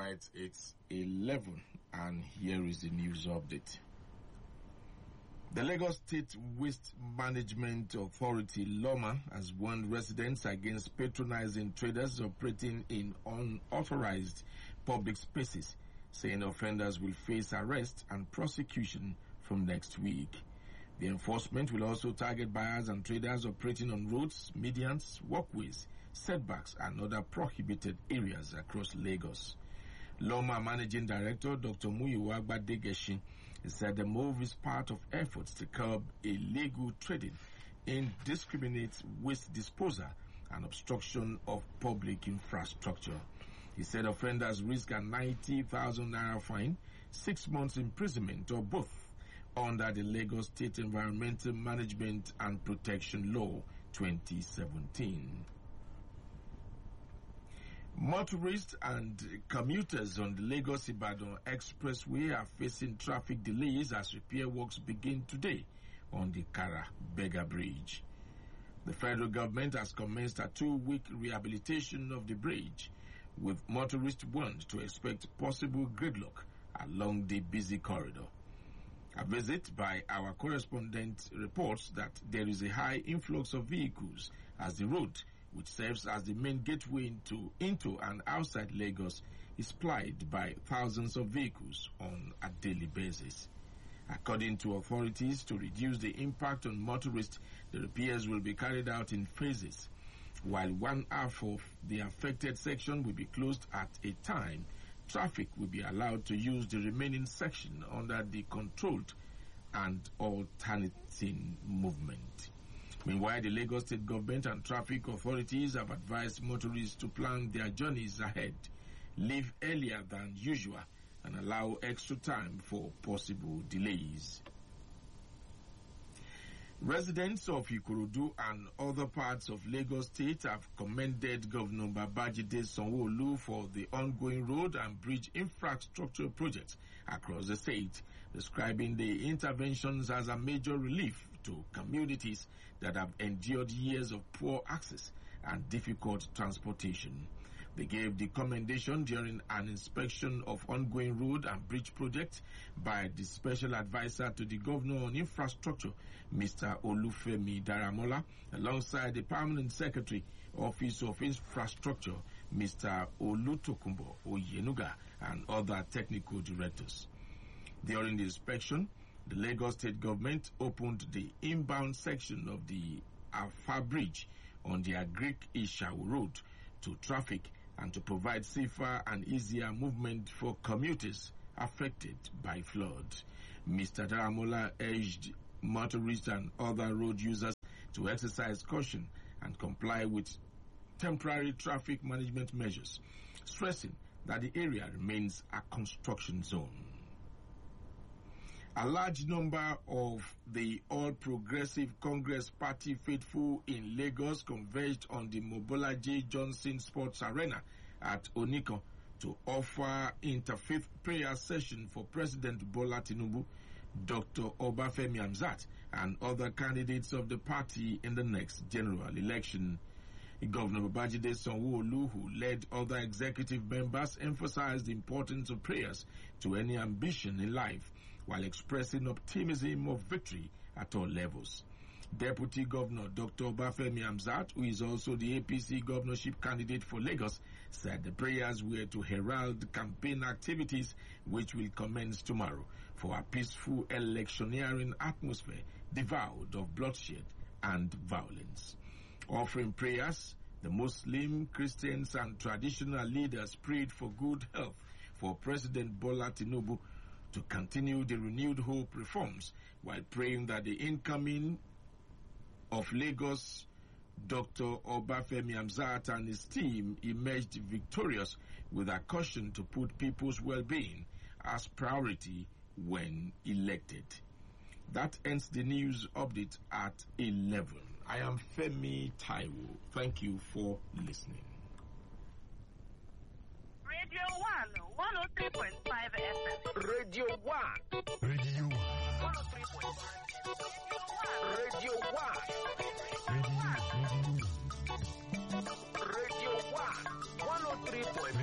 right, it's 11, and here is the news update. The Lagos State Waste Management Authority, LOMA, has warned residents against patronizing traders operating in unauthorized public spaces, saying offenders will face arrest and prosecution from next week. The enforcement will also target buyers and traders operating on roads, medians, walkways, setbacks, and other prohibited areas across Lagos. LOMA Managing Director Dr. Muyiwa Gbadegeshi said the move is part of efforts to curb illegal trading, indiscriminate waste disposal, and obstruction of public infrastructure. He said offenders risk a 90,000 naira fine, 6 months imprisonment, or both, under the Lagos State Environmental Management and Protection Law 2017. Motorists and commuters on the Lagos-Ibadan Expressway are facing traffic delays as repair works begin today on the Kara-Bega Bridge. The federal government has commenced a 2-week rehabilitation of the bridge, with motorists warned to expect possible gridlock along the busy corridor. A visit by our correspondent reports that there is a high influx of vehicles as the road, which serves as the main gateway into and outside Lagos, is plied by thousands of vehicles on a daily basis. According to authorities, to reduce the impact on motorists, the repairs will be carried out in phases. While one half of the affected section will be closed at a time, traffic will be allowed to use the remaining section under the controlled and alternating movement. Meanwhile, the Lagos State Government and traffic authorities have advised motorists to plan their journeys ahead, leave earlier than usual, and allow extra time for possible delays. Residents of Ikorodu and other parts of Lagos State have commended Governor Babajide Sanwo-Olu for the ongoing road and bridge infrastructure projects across the state, describing the interventions as a major relief to communities that have endured years of poor access and difficult transportation. They gave the commendation during an inspection of ongoing road and bridge projects by the Special Advisor to the Governor on Infrastructure, Mr. Olufemi Daramola, alongside the Permanent Secretary, Office of Infrastructure, Mr. Olutokunbo Oyenuga, and other technical directors. During the inspection, the Lagos State Government opened the inbound section of the Alfa Bridge on the Agric-Ishawu Road to traffic and to provide safer and easier movement for commuters affected by flood. Mr. Daramola urged motorists and other road users to exercise caution and comply with temporary traffic management measures, stressing that the area remains a construction zone. A large number of the All Progressive Congress Party faithful in Lagos converged on the Mobolaji Johnson Sports Arena at Oniko to offer interfaith prayer session for President Bola Tinubu, Dr. Obafemi Hamzat, and other candidates of the party in the next general election. Governor Babajide Sanwo-Olu, who led other executive members, emphasized the importance of prayers to any ambition in life, while expressing optimism of victory at all levels. Deputy Governor Dr. Obafemi Hamzat, who is also the APC governorship candidate for Lagos, said the prayers were to herald campaign activities which will commence tomorrow for a peaceful electioneering atmosphere devoid of bloodshed and violence. Offering prayers, the Muslim, Christians, and traditional leaders prayed for good health for President Bola Tinubu to continue the renewed hope reforms, while praying that the incoming of Lagos, Dr. Obafemi Hamzat, and his team emerged victorious, with a caution to put people's well-being as priority when elected. That ends the news update at 11. I am Femi Taiwo. Thank you for listening. Radio 1, 103.5 FM. Radio 1. Radio 1. 103.5. Radio 1. Radio 1. 103.5